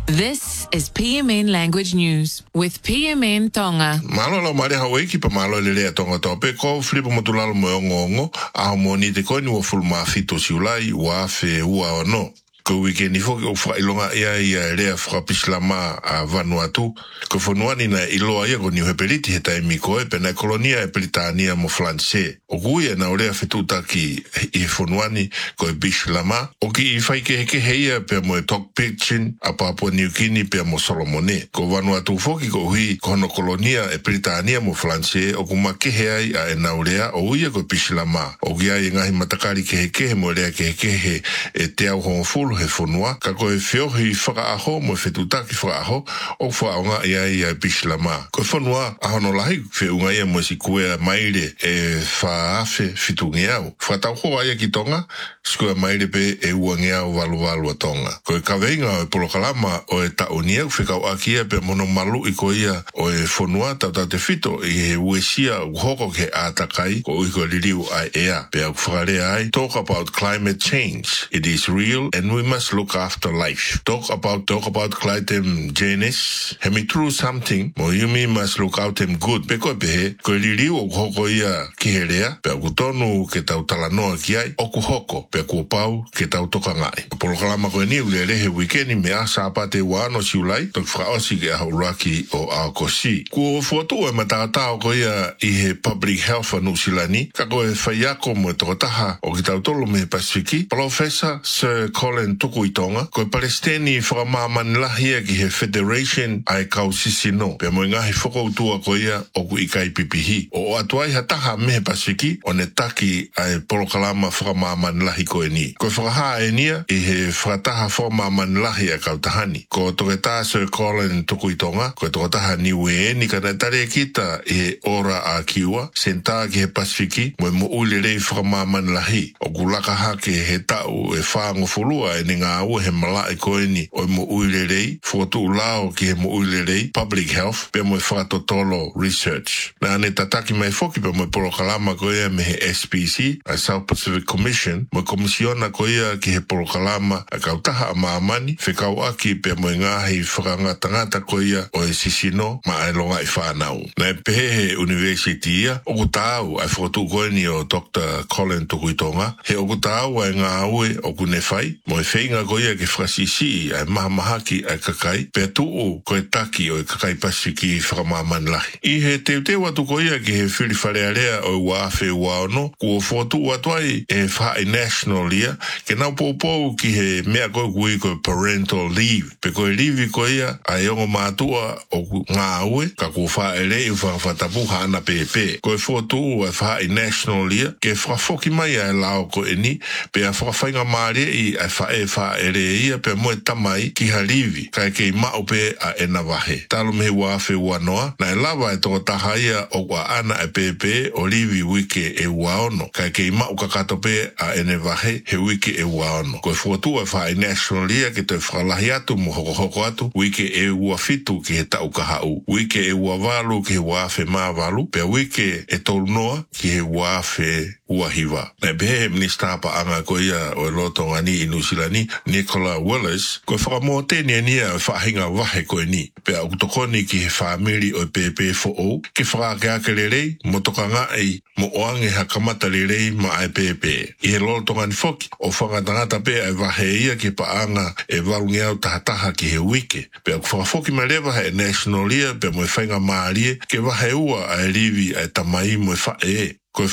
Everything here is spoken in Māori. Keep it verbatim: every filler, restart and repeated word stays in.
This is P M N Language News with P M N Tonga. Malo lo mare Hawaii ki pa malo le le Tonga tope ko flipo motulalo mo ngongo a mo ni te ko ni wo fulma fito siulai wa fe ua no. Ko weekend ifo o fa ilonga ia ia le fra pislama a Vanuatu ko fonuani na iloa ia ko ni hepeliti heta emiko e pena kolonia e Britania mo France o guia na ole fetuta ki i fonuani ko e pislama o ki i fai ke ke heia pe mo tok pitchin a Papua New Guinea pe mo Solomone ko Vanuatu foki ko hui kono kolonia e Britania mo France o kuma ke hei a e na ole o ia ko pislama o gia i ngahi matakari ke ke mo le ke ke e te au honfulu he fonua ka ko e feo hi whaka aho mo whetutaki whaka aho o whaonga ia ia pislama. Ko fonua aho no lahi whiunga ia mo si kua maire e whaafe fitungi au. Whatau hoa ia ki Tonga, skua maire pe e uangi au walu walu a Tonga. Ko e kaweinga o e polokalama o e taonia whikau akia pe mono malu i ko ia o e fonua tau tau te fito i he uesia uhoko ke atakai ko uiko liriu ai ea. Pe au whakarea ai, talk about climate change. It is real and we must look after life. Talk about talk about climate change. Hemi true something. Mo yumi must look out them good. Pe ko pe ko liriu o hoko ia ki herea. Pe ku tonu ke tau talanoa ki ai. O ku hoko pe ku pau ke tau toka ngai. Polokalama ko ni ule lehe weekend me asa apate wano siulai. Tok fra osi ke ahuraki o akosi. Ku foto e matatao ko ia i he public health anu silani. Ka ko e whaiako mo e tokotaha o ki tau tolo me Pasifiki. Professor Sir Colin Tuku i Tonga, ko e Palestini whakamāmani lahia ki he Federation ai kau sisino. Pea mo ngahi whakautua ko ia o ku ikai pipihi. O atuai hataha mehe Pasifiki, o ne taki ai polokalama whakamāmani lahi ko e ni. Ko e whakaha e nia i he whakataha whakamāmani lahi a kau tahani. Ko toketa Sir Colin Tuku i Tonga, ko e toketaha ni ue ni kana tare kita i he ora a kiwa, senta ki he Pasifiki, mo e mo ule rei whakamāmani lahi. O ku lakaha ke he tau e whaango fulua e ni ngā ua he malai koe ni o mo uirerei, whotu ulao ki he mo uirerei, public health, pe mo e whakatotolo research. Nā ne tataki mai foki pe mo e polokalama ko ia me he S P C, a South Pacific Commission, mo e komisiona ko ia ki he polokalama a kautaha a maamani, whekau aki pe mo e ngahi whakangatangata ko ia o e sisino ma e longa i whanau. Nā e pehe he university ia, o ku tāu ai whotu koe ni o Doctor Colin Tuku i Tonga, he o ku tāu ai ngā ue o ku ne whai, mo e whainga ko ia ke whakasisi ai maha mahaki ai kakai, pe tuu ko e taki o e kakai Pasifiki i whakamāmani lahi. I he teo teo atu ko ia ke he whiri wharearea o ua awhi ua ono, kua whotu atuai e whaai national ia, ke nau pōpou ki he mea koe kui ko parental leave, pe ko e leave ko ia ai ongo mātua o ngā ue, ka kua whae rei u whakawhatapu hana pepe. Ko e whotu ai whaai national ia, ke whakafoki mai ai lao ko e ni, pe a whakawhainga maare i ai whae whae re ia pe mo e tamai ki harivi, kai kei mao pe a ena wahe. Talo me wafe wanoa, na e lawa e toko taha ia o kwa ana e pepe o livi wike e waono, kai kei mao kakato pe a ene wahe he wike e waono. Ko e fuatua e whae national ia ke te whakalahi atu mo hoko hoko atu, wike e ua fitu ki he tau kahau, wike e ua walu ki he wafe maa walu, pe wike e tolu noa ki he wafe ua hiwa. Na e behe minister pa anga ko ia o e loto ngani inu silani, Nicola Willis, ko e whakamote ni ania e whahinga wahe koe ni. Pea utokoni ki he whamiri o e pepe fo o, ke whakakeake lerei, mo toka ngai, mo oange hakamata lerei ma ai pepe. I he loto ngani foki, o whakatangata pe ai wahe ia ki pa anga e walungi au tahataha ki he wike. Pea ku whakafoki mai lewa he national ia, pea mo e whainga maarie, ke wahe ua ai rivi ai tamai mo e whae e.